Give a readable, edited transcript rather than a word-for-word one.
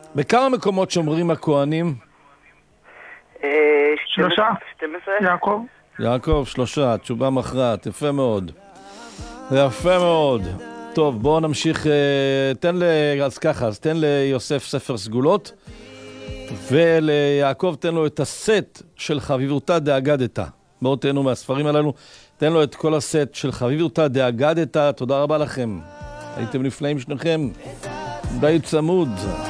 בכמה מקומות שומרים הכהנים? 3. 12. יעקב. יעקב, 3, תשובה מכרעת, יפה מאוד. יפה מאוד. טוב, בואו נמשיך, אז תן ליוסף ספר סגולות, וליעקב תן לו את הסט של חביבותה דאגדתה. בואו תהנו מהספרים הללו, תן לו את כל הסט של חביבותה דאגדתה. תודה רבה לכם, הייתם נפלאים שניכם, די צמוד.